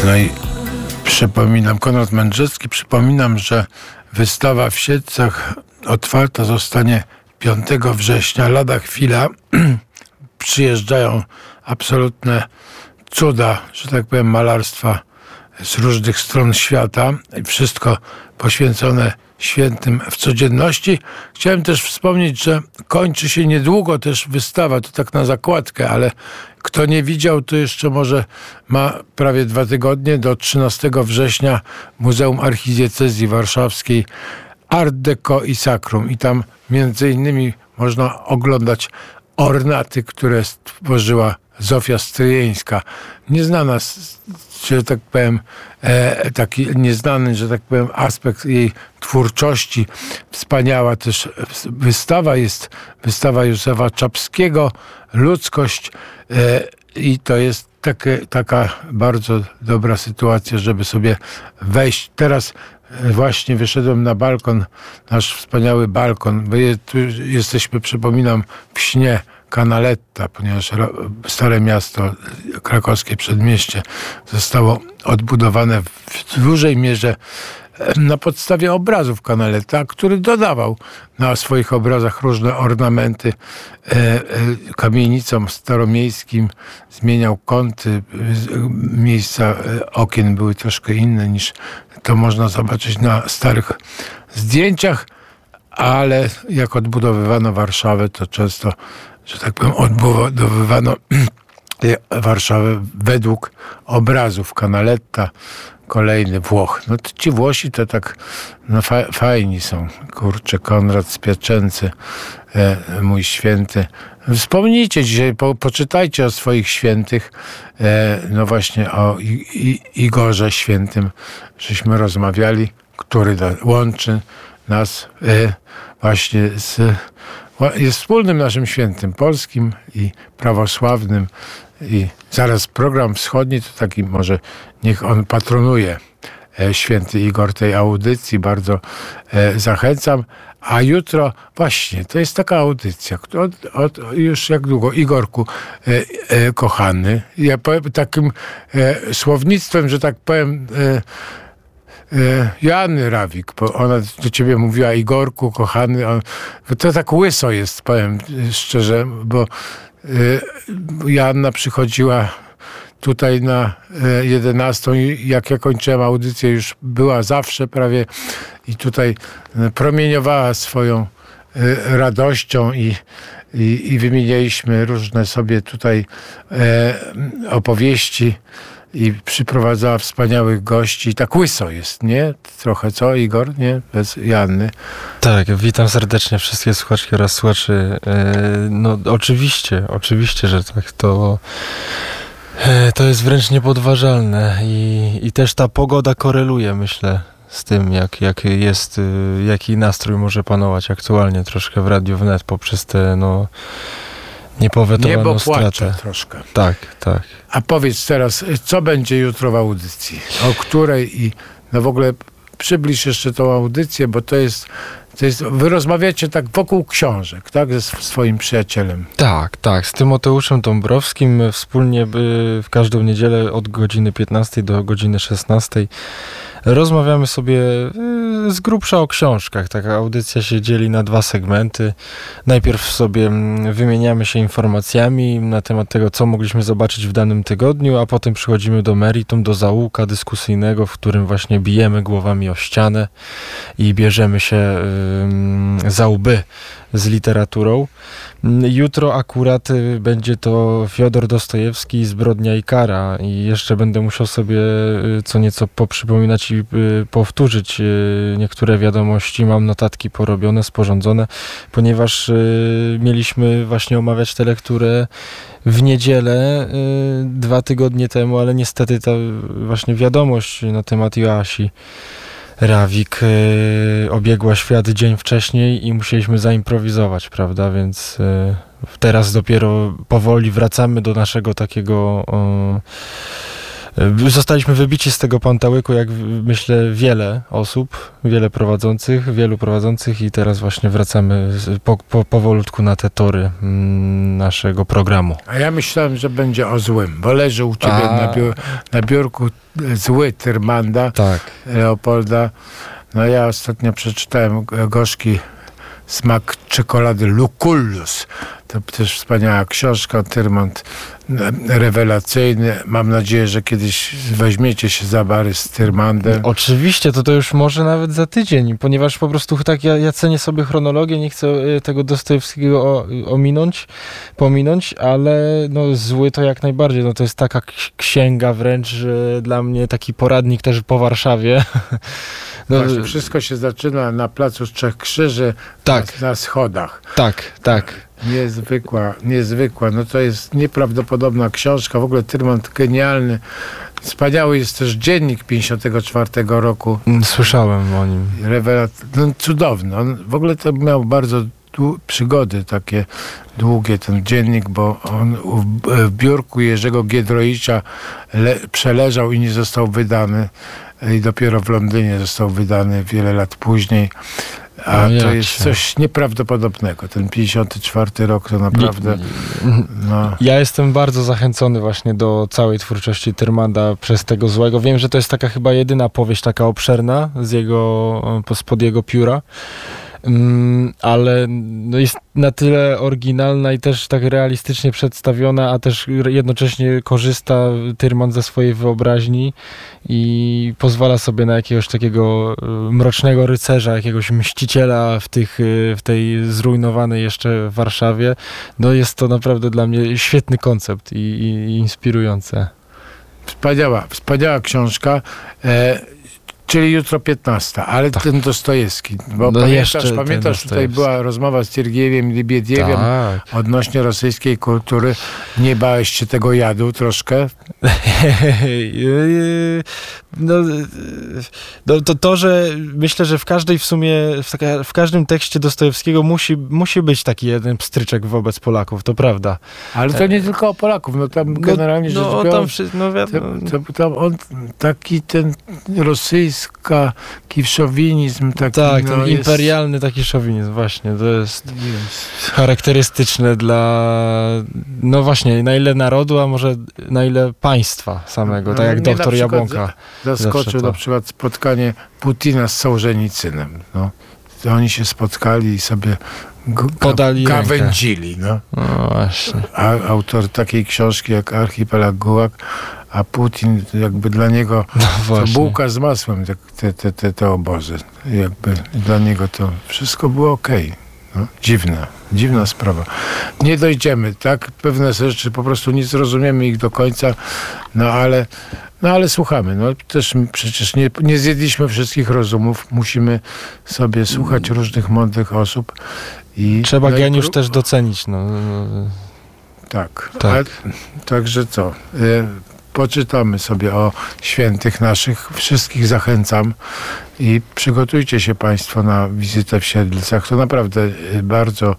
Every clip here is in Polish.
No i przypominam, Konrad Mędrzecki, przypominam, że wystawa w Siedlcach otwarta zostanie 5 września. Lada chwila przyjeżdżają absolutne cuda, że tak powiem, malarstwa z różnych stron świata i wszystko poświęcone świętym w codzienności. Chciałem też wspomnieć, że kończy się niedługo też wystawa, to tak na zakładkę, ale kto nie widział, to jeszcze może ma prawie 2 tygodnie, do 13 września Muzeum Archidiecezji Warszawskiej Art Deco i Sacrum. I tam między innymi można oglądać ornaty, które stworzyła Zofia Stryjeńska. Nieznana, że tak powiem, taki nieznany, że tak powiem, aspekt jej twórczości. Wspaniała też wystawa jest wystawa Józefa Czapskiego, Ludzkość, i to jest taka bardzo dobra sytuacja, żeby sobie wejść. Teraz właśnie wyszedłem na balkon, nasz wspaniały balkon, bo tu jesteśmy, przypominam, w śnie Canaletta, ponieważ Stare Miasto, krakowskie przedmieście zostało odbudowane w dużej mierze na podstawie obrazów Canaletta, który dodawał na swoich obrazach różne ornamenty kamienicom staromiejskim, zmieniał kąty, miejsca okien były troszkę inne niż to można zobaczyć na starych zdjęciach, ale jak odbudowywano Warszawę, to często, że tak powiem, odbudowywano Warszawę według obrazów Canaletta. Kolejny Włoch. No to ci Włosi to tak fajni są. Kurczę, Konrad z Piacenzy, mój święty. Wspomnijcie dzisiaj, poczytajcie o swoich świętych. No właśnie o Igorze Świętym, żeśmy rozmawiali, który łączy nas właśnie jest wspólnym naszym świętym polskim i prawosławnym. I zaraz program wschodni, to taki może niech on patronuje, święty Igor, tej audycji. Bardzo zachęcam. A jutro właśnie, to jest taka audycja, już jak długo, Igorku, kochany, ja powiem takim słownictwem, że tak powiem, Joanny Rawik, bo ona do ciebie mówiła Igorku, kochany, to tak łyso jest, powiem szczerze, bo Joanna przychodziła tutaj na 11 i jak ja kończyłem audycję, już była zawsze prawie i tutaj promieniowała swoją radością i wymienialiśmy różne sobie tutaj opowieści i przyprowadzała wspaniałych gości. Tak łyso jest, nie? Trochę, co, Igor? Nie? Bez Joanny. Tak, witam serdecznie wszystkie słuchaczki oraz słuchaczy. No oczywiście, że tak. To jest wręcz niepodważalne i też ta pogoda koreluje, myślę, z tym, jaki nastrój może panować aktualnie troszkę w Radiu Wnet poprzez te, niepowetowaną stratę. Niebo płacze troszkę. Tak. A powiedz teraz, co będzie jutro w audycji? O której i w ogóle przybliż jeszcze tą audycję, bo to jest, wy rozmawiacie tak wokół książek, tak? Ze swoim przyjacielem. Tak, z Tymoteuszem Dąbrowskim wspólnie w każdą niedzielę od godziny 15 do godziny 16 rozmawiamy sobie z grubsza o książkach. Taka audycja się dzieli na 2 segmenty. Najpierw sobie wymieniamy się informacjami na temat tego, co mogliśmy zobaczyć w danym tygodniu, a potem przychodzimy do meritum, do zaułka dyskusyjnego, w którym właśnie bijemy głowami o ścianę i bierzemy się za łby z literaturą. Jutro akurat będzie to Fiodor Dostojewski, Zbrodnia i kara i jeszcze będę musiał sobie co nieco poprzypominać i powtórzyć niektóre wiadomości. Mam notatki porobione, sporządzone, ponieważ mieliśmy właśnie omawiać tę lekturę w niedzielę 2 tygodnie temu, ale niestety ta właśnie wiadomość na temat Joasi Rawik obiegła świat dzień wcześniej i musieliśmy zaimprowizować, prawda, więc teraz dopiero powoli wracamy do naszego takiego Zostaliśmy wybici z tego pantałyku, jak myślę, wielu prowadzących i teraz właśnie wracamy powolutku na te tory naszego programu. A ja myślałem, że będzie o złym, bo leży u ciebie na biurku zły Tyrmanda, tak. Leopolda. No ja ostatnio przeczytałem gorzki smak czekolady Lucullus. To też wspaniała książka, Tyrmand rewelacyjny. Mam nadzieję, że kiedyś weźmiecie się za bary z Tyrmandem. Oczywiście, to już może nawet za tydzień, ponieważ po prostu tak ja cenię sobie chronologię, nie chcę tego Dostojewskiego pominąć, ale no zły to jak najbardziej. No to jest taka księga wręcz, że dla mnie taki poradnik też po Warszawie. No, właśnie, wszystko się zaczyna na Placu Trzech Krzyży, tak. Na schodach. Tak. Niezwykła. No to jest nieprawdopodobna książka. W ogóle Tyrmand genialny. Wspaniały jest też dziennik 54 roku. Słyszałem o nim. No, cudowny. On w ogóle to miał bardzo przygody takie długie, ten dziennik, bo on w biurku Jerzego Giedroycia przeleżał i nie został wydany. I dopiero w Londynie został wydany wiele lat później. A to jest coś nieprawdopodobnego. Ten 54 rok to naprawdę... No. Ja jestem bardzo zachęcony właśnie do całej twórczości Tyrmanda przez tego złego. Wiem, że to jest taka chyba jedyna powieść taka obszerna spod jego pióra. Ale no jest na tyle oryginalna i też tak realistycznie przedstawiona, a też jednocześnie korzysta Tyrmand ze swojej wyobraźni i pozwala sobie na jakiegoś takiego mrocznego rycerza, jakiegoś mściciela w tej zrujnowanej jeszcze Warszawie. No jest to naprawdę dla mnie świetny koncept i inspirujące. Wspaniała książka. Czyli jutro 15, ale tak. Ten Dostojewski, bo no pamiętasz tutaj była rozmowa z Siergiejewem Libiediewem odnośnie rosyjskiej kultury. Nie bałeś się tego jadu troszkę? To, że myślę, że w każdym tekście Dostojewskiego musi być taki jeden pstryczek wobec Polaków, to prawda. Ale to nie tylko o Polaków, no tam generalnie rzecz biorąc, tam on taki ten rosyjski szowinizm taki. Tak, ten imperialny taki szowinizm, właśnie, to jest charakterystyczne dla, no właśnie, na ile narodu, a może na ile państwa samego, tak jak doktor Jabłonka. Zaskoczył na przykład spotkanie Putina z Sołżenicynem. No. Oni się spotkali i sobie gawędzili. No właśnie. A autor takiej książki jak Archipelag Gułag, a Putin jakby dla niego to bułka z masłem, te obozy. Jakby dla niego to wszystko było okej. No, dziwna sprawa. Nie dojdziemy, tak? Pewne rzeczy po prostu nie zrozumiemy ich do końca, no ale słuchamy. No też przecież nie zjedliśmy wszystkich rozumów. Musimy sobie słuchać różnych mądrych osób. Trzeba geniusz też docenić. No. Tak. Także co? Poczytamy sobie o świętych naszych. Wszystkich zachęcam i przygotujcie się Państwo na wizytę w Siedlcach. To naprawdę bardzo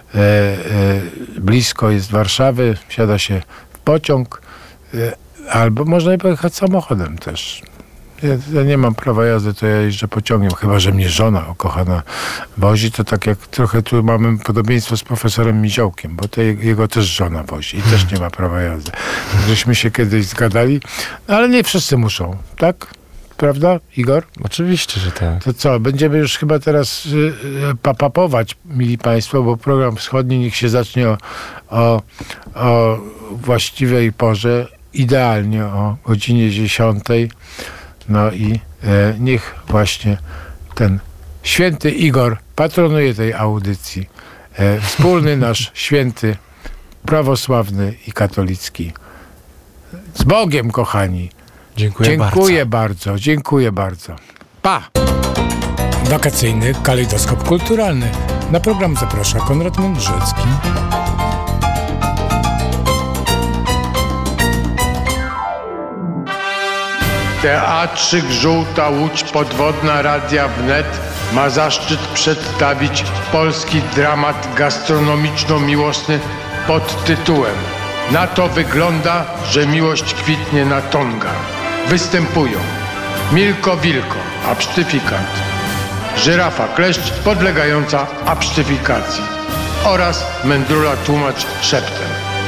blisko jest Warszawy. Wsiada się w pociąg albo można pojechać samochodem też. Ja nie mam prawa jazdy, to ja jeżdżę pociągiem, chyba że mnie żona ukochana wozi, to tak jak trochę tu mamy podobieństwo z profesorem Miziołkiem, bo to jego też żona wozi i też nie ma prawa jazdy. Żeśmy się kiedyś zgadali, ale nie wszyscy muszą, tak? Prawda, Igor? Oczywiście, że tak. To co, będziemy już chyba teraz papapować, mili Państwo, bo program wschodni niech się zacznie o właściwej porze, idealnie o godzinie 10. No i niech właśnie ten święty Igor patronuje tej audycji. Wspólny nasz święty, prawosławny i katolicki. Z Bogiem, kochani. Dziękuję bardzo. Pa! Wakacyjny kalejdoskop kulturalny. Na program zaprasza Konrad Mędrzecki. Teatrzyk Żółta Łódź Podwodna Radia Wnet ma zaszczyt przedstawić polski dramat gastronomiczno-miłosny pod tytułem Na to wygląda, że miłość kwitnie na Tonga. Występują Milko Wilko, absztyfikant, Żyrafa Kleszcz podlegająca absztyfikacji oraz Mędrula Tłumacz szeptem.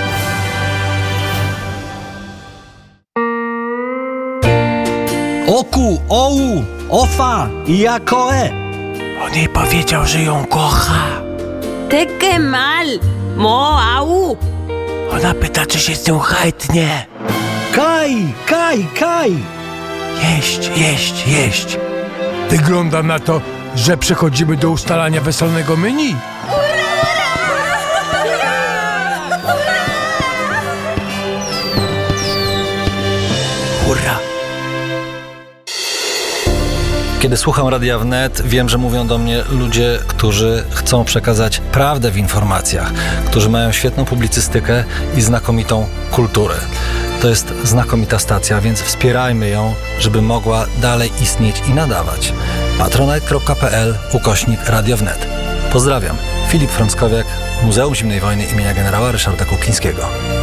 Oku, ołu, ofa i jakoe. On jej powiedział, że ją kocha. Te que mal, mo au. Ona pyta, czy się z nią chętnie. Kaj. Jeść. Wygląda na to, że przechodzimy do ustalania weselnego menu. Hurra! Kiedy słucham Radia Wnet, wiem, że mówią do mnie ludzie, którzy chcą przekazać prawdę w informacjach, którzy mają świetną publicystykę i znakomitą kulturę. To jest znakomita stacja, więc wspierajmy ją, żeby mogła dalej istnieć i nadawać. patronite.pl/Radio Wnet. Pozdrawiam. Filip Frąckowiak, Muzeum Zimnej Wojny imienia generała Ryszarda Kuklińskiego.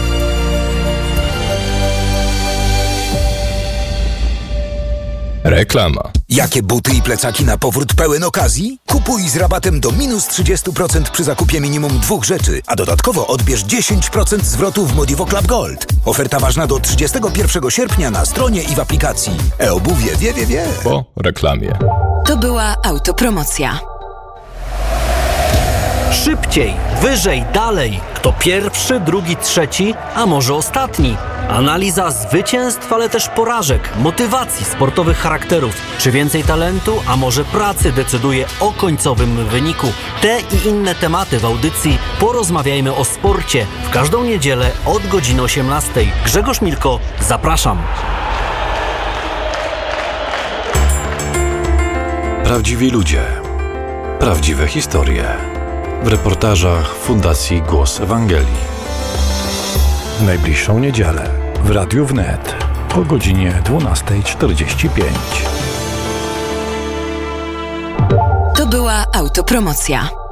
Reklama. Jakie buty i plecaki na powrót pełen okazji? Kupuj z rabatem do minus 30% przy zakupie minimum 2 rzeczy, a dodatkowo odbierz 10% zwrotu w Modivo Club Gold. Oferta ważna do 31 sierpnia na stronie i w aplikacji. E-obuwie wie. Po reklamie. To była autopromocja. Szybciej, wyżej, dalej. Kto pierwszy, drugi, trzeci, a może ostatni. Analiza zwycięstw, ale też porażek, motywacji, sportowych charakterów. Czy więcej talentu, a może pracy decyduje o końcowym wyniku. Te i inne tematy w audycji Porozmawiajmy o sporcie. W każdą niedzielę od godziny 18. Grzegorz Milko, zapraszam. Prawdziwi ludzie. Prawdziwe historie. W reportażach Fundacji Głos Ewangelii. W najbliższą niedzielę w Radiu Wnet o godzinie 12:45. To była autopromocja.